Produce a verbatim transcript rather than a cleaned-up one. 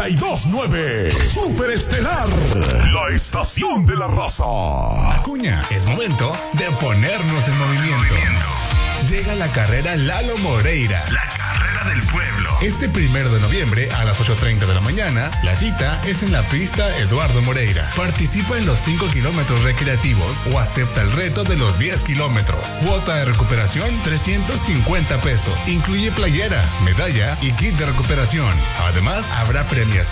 noventa y dos punto nueve. Superestelar, la estación de la raza. Acuña, es momento de ponernos en movimiento. Llega la carrera Lalo Moreira. La carrera del pueblo. Este primero de noviembre a las ocho treinta de la mañana, la cita es en la pista Eduardo Moreira. Participa en los cinco kilómetros recreativos o acepta el reto de los diez kilómetros. Cuota de recuperación trescientos cincuenta pesos. Incluye playera, medalla y kit de recuperación. Además, habrá premiación